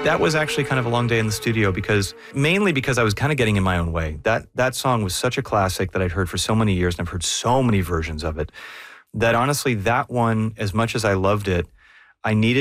That was actually kind of a long day in the studio mainly because I was kind of getting in my own way. That song was such a classic that I'd heard for so many years, and I've heard so many versions of it, that honestly, that one, as much as I loved it, I needed